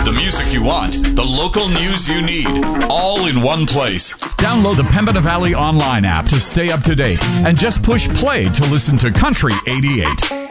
The music you want, the local news you need, all in one place. Download the Pembina Valley online app to stay up to date and just push play to listen to Country 88.